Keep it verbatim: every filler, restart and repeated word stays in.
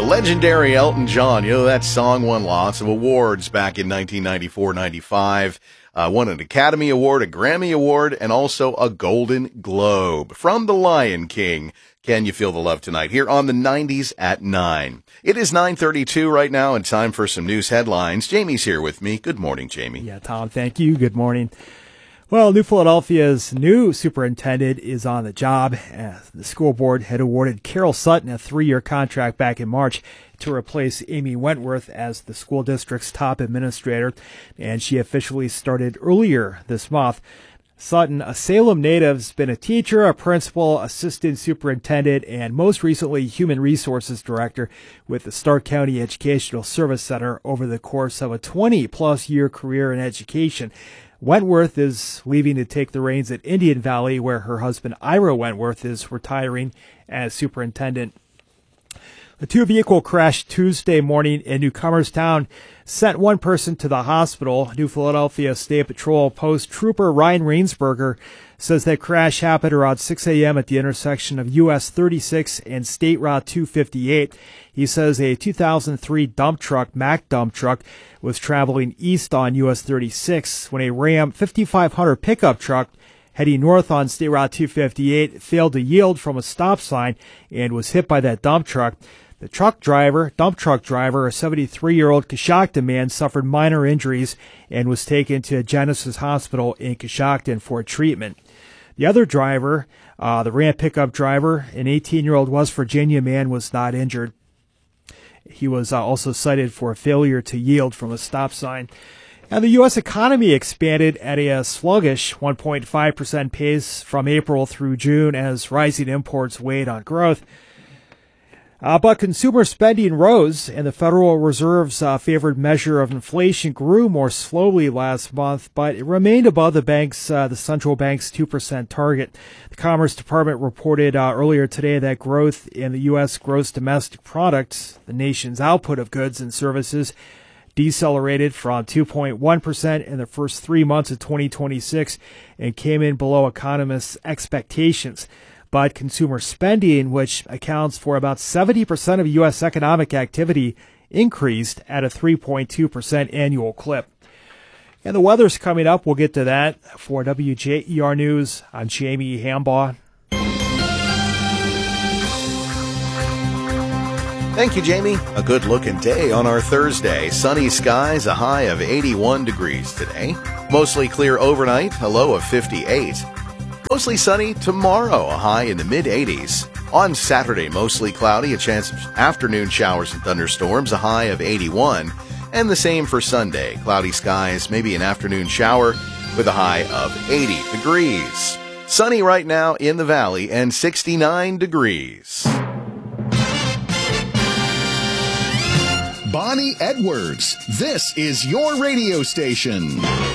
The legendary Elton John. You know, that song won lots of awards back in nineteen ninety-four ninety-five. Uh, won an Academy Award, a Grammy Award, and also a Golden Globe. From The Lion King, Can You Feel the Love Tonight? Here on the nineties at nine. It is nine thirty-two right now and time for some news headlines. Jamie's here with me. Good morning, Jamie. Yeah, Tom, thank you. Good morning. Well, New Philadelphia's new superintendent is on the job. Uh, the school board had awarded Carol Sutton a three-year contract back in March to replace Amy Wentworth as the school district's top administrator, and she officially started earlier this month. Sutton, a Salem native, has been a teacher, a principal, assistant superintendent, and most recently human resources director with the Stark County Educational Service Center over the course of a twenty-plus year career in education. Wentworth is leaving to take the reins at Indian Valley, where her husband Ira Wentworth is retiring as superintendent. A two-vehicle crash Tuesday morning in Newcomerstown sent one person to the hospital. New Philadelphia State Patrol Post Trooper Ryan Rainsberger says that crash happened around six a.m. at the intersection of U S thirty-six and State Route two fifty-eight. He says a two thousand three dump truck, Mack dump truck, was traveling east on U S thirty-six when a Ram fifty-five hundred pickup truck heading north on State Route two fifty-eight failed to yield from a stop sign and was hit by that dump truck. The truck driver, dump truck driver, a seventy-three-year-old Coshocton man, suffered minor injuries and was taken to Genesis Hospital in Coshocton for treatment. The other driver, uh, the Ram pickup driver, an eighteen-year-old West Virginia man, was not injured. He was uh, also cited for a failure to yield from a stop sign. And the U S economy expanded at a sluggish one point five percent pace from April through June as rising imports weighed on growth. Uh, but consumer spending rose, and the Federal Reserve's uh, favored measure of inflation grew more slowly last month, but it remained above the bank's, uh, the central bank's two percent target. The Commerce Department reported uh, earlier today that growth in the U S gross domestic product, the nation's output of goods and services, decelerated from two point one percent in the first three months of twenty twenty-six and came in below economists' expectations. But consumer spending, which accounts for about seventy percent of U S economic activity, increased at a three point two percent annual clip. And the weather's coming up. We'll get to that. For W J E R News, I'm Jamie Hambaugh. Thank you, Jamie. A good-looking day on our Thursday. Sunny skies, a high of eighty-one degrees today. Mostly clear overnight, a low of fifty-eight. Mostly sunny tomorrow, a high in the mid-eighties. On Saturday, mostly cloudy, a chance of afternoon showers and thunderstorms, a high of eighty-one. And the same for Sunday. Cloudy skies, maybe an afternoon shower with a high of eighty degrees. Sunny right now in the valley and sixty-nine degrees. Bonnie Edwards, this is your radio station.